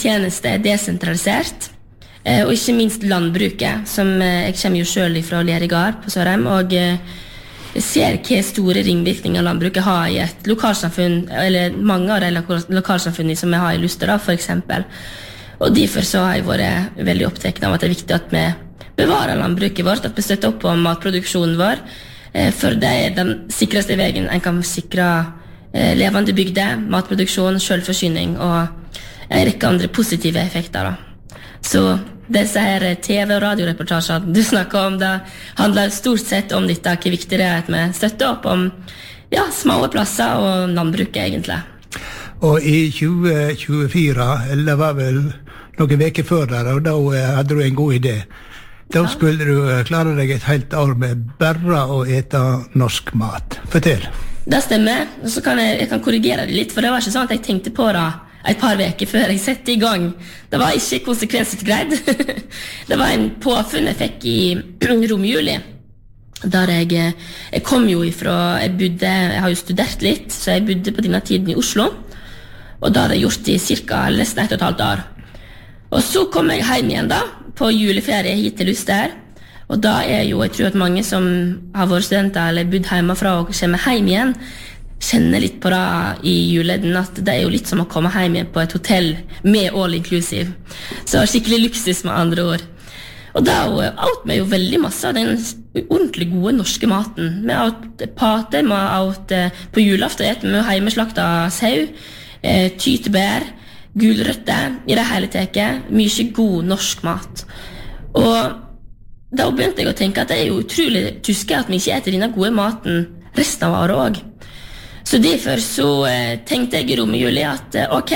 tjeneste desentralisert, og ikke minst landbruket, som jeg kommer jo selv fra Lerigard på Sørheim, og jeg ser hva store ringvirkninger landbruket har i et lokalsamfunn, eller mange av de lokalsamfunnene som jeg har i Luster, for eksempel. Og derfor så har jeg vært veldig opptatt av at det er viktig at vi bevarer landbruket vårt, at vi støtter opp om matproduksjonen vår, for det er den sikreste veien en kan sikre levende bygder, matproduksjon, selvforsyning og en rekke andre positive effekter. Så disse her TV- og radioreportasjer du snakker om, det handler stort sett om dette, hvor viktig det er at vi støtter opp om små plasser og landbruket egentlig. Og i 2024, eller det var vel noen veker før der, og da hadde du en god idé. Da skulle du klare deg et helt år med bare å ete norsk mat. Fortell. Det stemmer, og så kan jeg kan korrigere det litt, for det var ikke sånn at jeg tenkte på det et par veker før jeg sette i gang. Det var ikke konsekvensutgreid. Det var en påfunn jeg fikk i romjuli, der jeg kom jo ifra, jeg har jo studert litt, så jeg bodde på denne tiden i Oslo, og da hadde jeg gjort i cirka nesten 1,5 år. Og så kom jeg hjem igjen da, på juleferie hit til Luster, og da jo, jeg tror at mange som har vært studenter eller bodd hjemmefra og kommer hjem igjen, kjenner litt på det i juleden, at det jo litt som å komme hjem igjen på et hotell med all inclusive. Så skikkelig luksus med andre ord. Og da åt vi jo veldig masse av den ordentlig gode norske maten. Vi åt pater, vi åt på julaften, vi hjemmeslakta sau, tytebær, gulrøtter, i det hele taket, mye god norsk mat. Og da begynte jeg å tenke at det jo utrolig tyske at vi ikke etter denne gode maten resten av året også. Så derfor så tenkte jeg i romjuli at ok,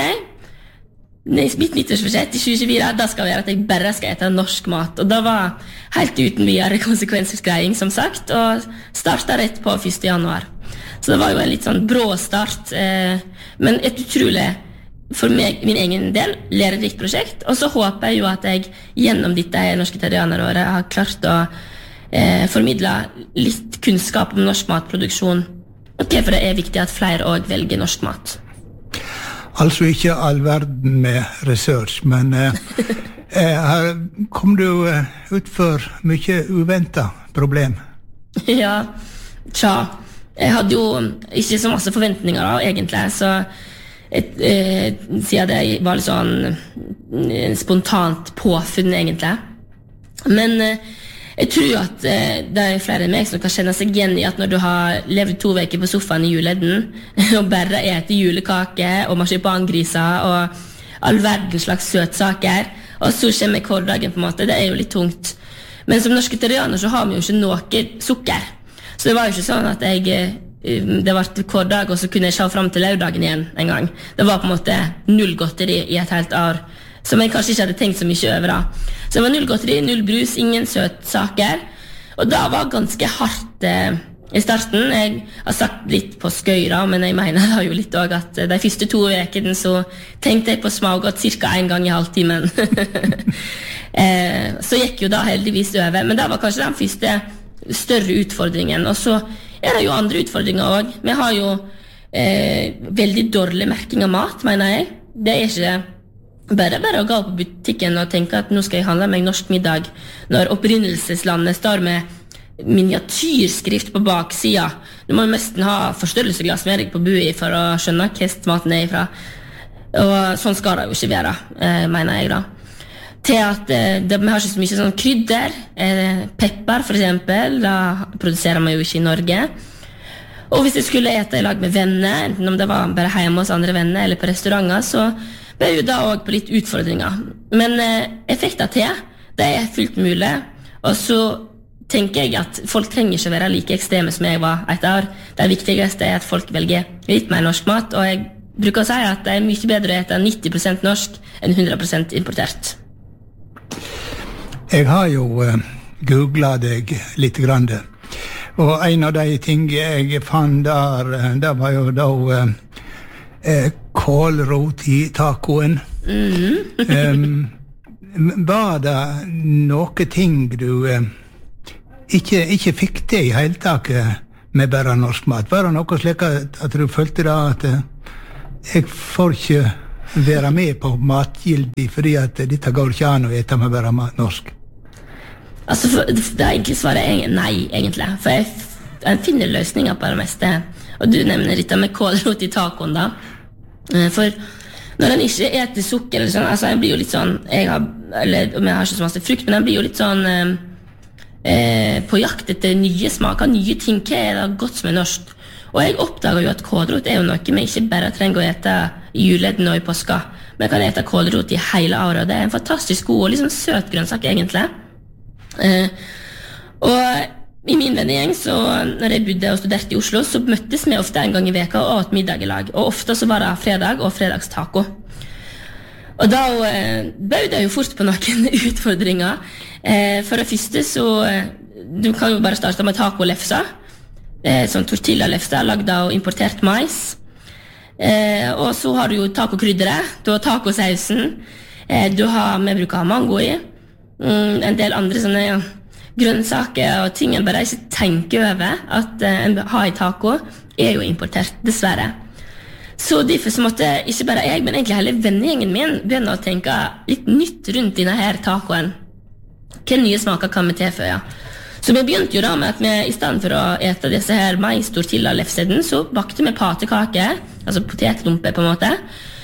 mitt nyttårsforsett i 2024, da skal være at jeg bare skal ete norsk mat. Og da var helt uten videre konsekvensutgreiing, som sagt, og startet rett på 1. januar. Så det var jo en litt sånn brå start, men et utrolig, for meg, min egen del, lærerikt prosjekt. Og så håper jeg jo at jeg gjennom dette norske terrianeråret har klart å formidle litt kunnskap om norsk matproduksjon. Og hvorfor det viktig at flere også velger norsk mat. Altså ikke all verden med research, men her kom du ut for mye uventet problem. Ja, jeg hadde jo ikke så masse forventninger da, egentlig, så siden det var litt sånn spontant påfunn egentlig. Men jeg tror at det flere enn meg som kan kjenne seg igjen i at når du har levd 2 veker på sofaen i juleden og bare etter julekake og marsipangriser og all verdens slags søtsaker, og så kommer hverdagen på en måte, det jo litt tungt. Men som norske terrianer så har vi jo ikke noe sukker, så det var jo ikke sånn at det var hver dag, og så kunne jeg se frem til lørdagen igjen en gang. Det var på en måte 0 godteri i et helt år, som jeg kanskje ikke hadde tenkt så mye over da. Så det var 0 godteri, 0 brus, ingen søtsaker, og det var ganske hardt i starten. Jeg har sagt litt på skøyra, men jeg mener da jo litt også at de første 2 vekene så tenkte jeg på smågodt cirka 1 gang i halvtimen. Så gikk jo da heldigvis over, men det var kanskje den første større utfordringen, og så det jo andre utfordringer også. Vi har jo veldig dårlig merking av mat, mener jeg. Det ikke bare å gå på butikken og tenke at nå skal jeg handle meg norsk middag, når opprinnelseslandet står med miniatyrskrift på baksida. Du må nesten ha forstørrelsesglass med deg på bui for å skjønne hva maten ifra. Og sånn skal det jo ikke være, mener jeg da. Til at vi har ikke så mye sånn krydder, pepper for eksempel, da produserer man jo ikke i Norge. Og hvis jeg skulle ete i lag med venner, enten om det var bare hjemme hos andre venner eller på restauranter, så ble jo da også på litt utfordringer. Men effekter til, det fullt mulig, og så tenker jeg at folk trenger ikke være like ekstreme som jeg var et år. Det viktigste at folk velger litt mer norsk mat, og jeg bruker å si at det mye bedre å ete 90% norsk enn 100% importert. Jeg har jo googlet deg litt grann, og en av de ting jeg fant der, det var jo da kålrot i tacoen. Var det noe ting du ikke fikk det i hele taket med bare norsk mat? Var det noe slik at du følte da at jeg får ikke være med på matgildig, fordi at dette går ikke an å ete med bare mat norsk? Altså, det egentlig svaret nei, egentlig. For jeg finner løsninger på det meste. Og du nevner litt med kålrot i tacoen da. For når en ikke eter sukker eller sånn, altså jeg blir jo litt sånn, eller om jeg har ikke så masse frukt, men jeg blir jo litt sånn på jakt etter nye smaker, nye ting. Hva det godt som norsk? Og jeg oppdager jo at kålrot jo noe vi ikke bare trenger å ete i juletten og i påska. Men jeg kan ete kålrot i hele året. Det en fantastisk god og liksom søt grønnsak egentlig. Og i min vennegjeng, så når jeg bodde og studerte i Oslo, så møttes vi ofte en gang i veka og åt middag i lag. Og ofte så var det fredag og fredagstaco. Og da bød jeg jo fort på noen utfordringer. For det første så du kan jo bare starte med tacolefsa. Sånn tortilla-lefsa lagd av importert mais. Og så har du jo tacokrydderet, du har tacosausen, vi bruker ha mango i, en del andre sånne grønnsaker og ting en bare ikke tenker over at en har i taco, jo importert, dessverre. Så derfor så måtte ikke bare jeg, men egentlig hele vennegjengen min begynne å tenke litt nytt rundt denne her tacoen. Hva nye smaker kan vi tilføye? Så vi begynte jo da med at vi i stedet for å ete disse her mais-tortilla-lefseden, så bakte vi patekake, altså potetlumpe på en måte,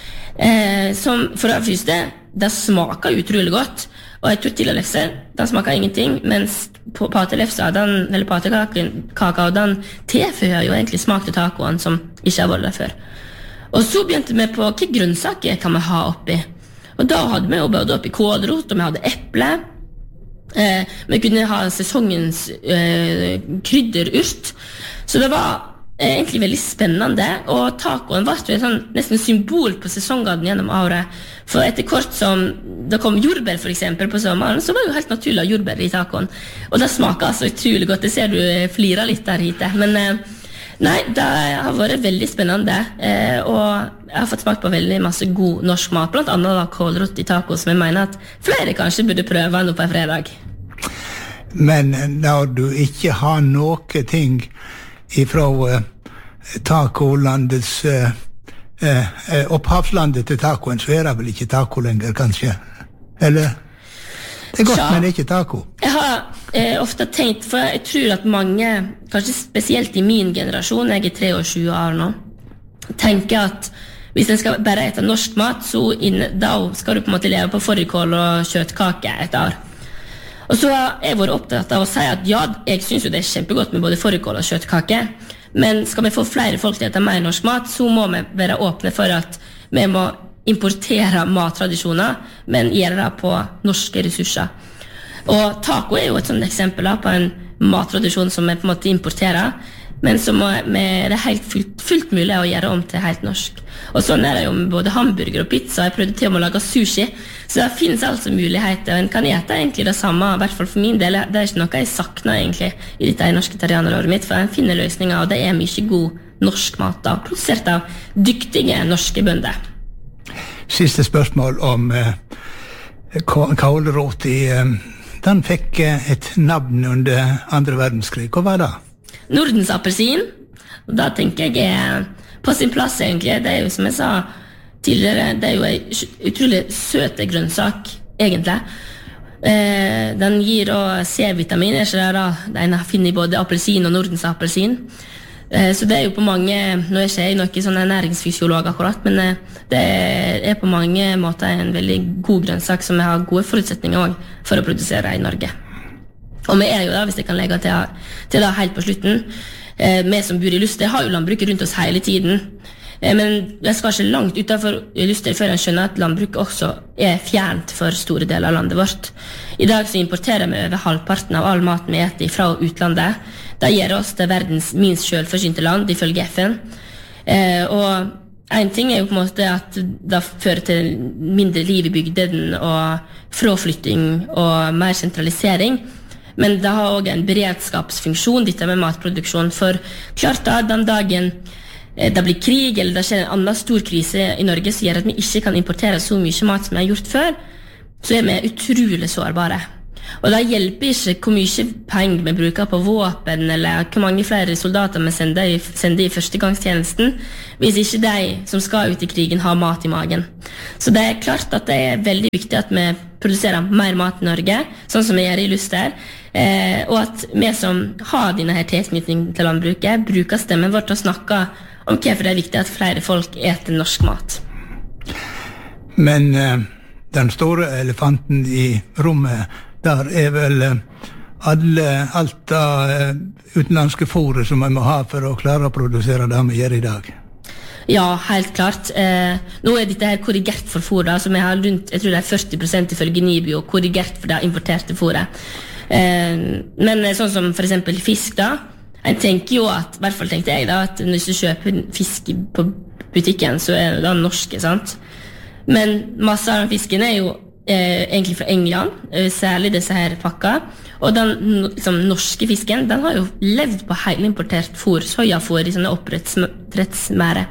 som for det første, det smaker utrolig godt, og en tortilla-lefse, den smaker ingenting, mens patelefsa, eller patekaka, den tilføyer jo egentlig smak til tacoen som ikke har vært der før. Og så begynte vi på hvilke grønnsaker kan vi ha oppi. Og da hadde vi jo både oppi kålrot, og vi hadde eple. Vi kunne ha sesongens krydderurt. Så det var egentlig veldig spennende. Og tacoen var jo sånn, nesten symbol på sesongene gjennom året. For etter kort som det kom jordbær for eksempel på sommeren, så var det jo helt naturlig å ha jordbær i tacoen. Og det smaker altså utrolig godt. Det ser du flirer litt der hit. Men nei, det har vært veldig spennende. Og jeg har fått smakt på veldig masse god norsk mat, blant annet da kålrot i taco, som jeg mener at flere kanskje burde prøve nå på en fredag. Men når du ikke har noe ting ifra tacolandets opphavslandet til tacoen, så det vel ikke taco lenger, kanskje? Eller? Det godt, men det ikke taco. Jeg har ofte tenkt, for jeg tror at mange, kanskje spesielt i min generasjon, jeg 23 år nå, tenker at hvis en skal bare ete norsk mat, så da skal du på en måte leve på fårikål og kjøttkake et år. Og så har jeg vært opptatt av å si at ja, jeg synes jo det kjempegodt med både fårikål og kjøttkake, men skal vi få flere folk til å ete mer norsk mat, så må vi være åpne for at vi må importere mattradisjoner, men gjøre det på norske ressurser. Og taco jo et sånt eksempel på en mattradisjon som vi på en måte importerer, men som det helt fullt mulig å gjøre om til helt norsk. Og sånn det jo med både hamburger og pizza. Jeg prøvde til å lage sushi, så det finnes altså muligheter, og en kan ete egentlig det samme, i hvert fall for min del. Det ikke noe jeg sakner egentlig i dette norske terrianeråret mitt, for en finner løsninger, og det mye god norsk mat da, produsert av dyktige norske bønder. Siste spørsmål om kålrot den fikk et navn under andre verdenskrig. Hva var det? Nordens appelsin. Og da tenker jeg på sin plass egentlig. Det jo som jeg sa tidligere, det jo en utrolig søt grønnsak egentlig. Den gir C-vitamin, ikke det da? Den finner i både appelsin og Nordens appelsin. Så det jo på mange, nå ikke jeg noen sånn næringsfysiolog akkurat, men det på mange måter en veldig god grønnsak som vi har gode forutsetninger også for å produsere i Norge. Og vi jo da, hvis jeg kan legge til da helt på slutten, vi som bor i Luster har jo landbruket rundt oss hele tiden, men jeg skal ikke langt utenfor Luster før jeg skjønner at landbruket også fjernt for store deler av landet vårt. I dag så importerer vi over halvparten av all maten vi eter fra utlandet. Det gjør oss til verdens minst selvforsynte land, ifølge FN. Og en ting jo på en måte at det fører til mindre liv i bygden og fraflytting og mer sentralisering, men det har også en beredskapsfunksjon, dette med matproduksjon, for klart da, den dagen det blir krig, eller det skjer en annen stor krise i Norge som gjør at vi ikke kan importere så mye mat som vi har gjort før, så vi utrolig sårbare. Og da hjelper ikke hvor mye penger vi bruker på våpen, eller hvor mange flere soldater vi sender i førstegangstjenesten, hvis ikke de som skal ut i krigen har mat i magen. Så det klart at det veldig viktig at vi produserer mer mat i Norge, sånn som vi gjør i Luster, og at vi som har denne her tilknytning til landbruket, bruker stemmen vår til å snakke om hvorfor det viktig at flere folk eter norsk mat. Men den store elefanten i rommet, der vel alt av utenlandske fôrer som vi må ha for å klare å produsere det vi gjør i dag. Ja, helt klart. Nå dette her korrigert for fôret, som jeg har rundt, jeg tror det 40% ifølge Nibio, korrigert for det importerte fôret. Men sånn som for eksempel fisk da, jeg tenker jo at, i hvert fall tenkte jeg da, at hvis du kjøper fisk på butikken, så det da norske, sant? Men masse av den fisken jo egentlig fra England, særlig disse her pakka, og den liksom, norske fisken, den har jo levd på heilimportert fôr, sojafôr i sånne oppdrettsmære.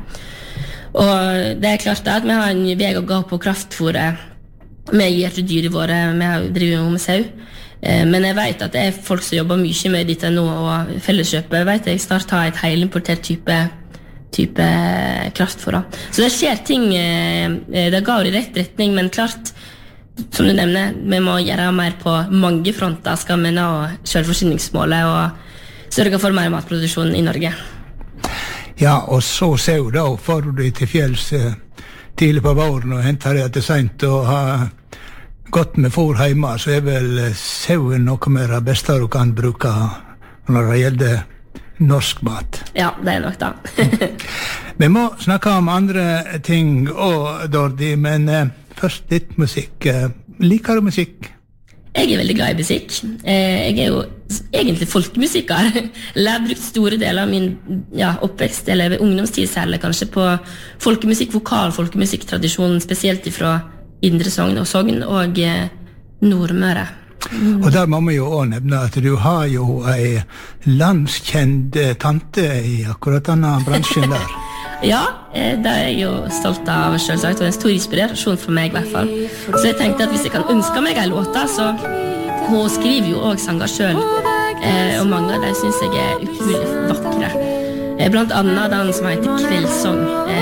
Og det klart da, at vi har en vei å gå på kraftfôret, vi gir til dyr i våre, vi driver jo med sau, men jeg vet at det folk som jobber mye med dette nå, og Felleskjøpet, vet jeg snart har et heilimportert type kraftfôr. Så det skjer ting, det går i rett retning, men klart, som du nevner, vi må gjøre mer på mange fronter, skal vi nå selvforsyningsmålet og sørge for mer matproduksjon i Norge. Ja, og så ser du da, får du til fjells tidlig på våren og henter det til sent og har gått med fôr hjemme, så vel sauen noe med det beste du kan bruke når det gjelder norsk mat. Ja, det nok da. Vi må snakke om andre ting også, Dordi, men først litt musikk. Liker du musikk? Jeg veldig glad i musikk. Jeg jo egentlig folkemusiker. Jeg har brukt store deler av min oppvekst, eller ungdomstid særlig kanskje, på folkemusikk, vokal folkemusikktradisjonen, spesielt fra Indre Sogn og Nordmøre. Og der må vi jo også nevne at du har jo en landskjent tante i akkurat denne bransjen der. Ja, det jeg jo stolt av selvsagt, og en stor inspirasjon for meg i hvert fall. Så jeg tenkte at hvis jeg kan ønske meg en låta, så hun skriver jo også sanger selv, og mange av dem synes jeg utrolig vakre. Blant annet den som heter Kveldssang,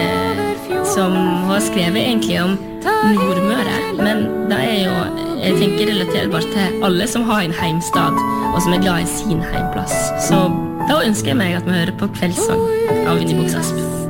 som hun har skrevet egentlig om Nordmøre, men det jo, jeg tenker relaterbart til alle som har en heimstad, og som glad i sin heimplass. Så da ønsker jeg meg at vi hører på Kveldssang av Vinnie Buksasp.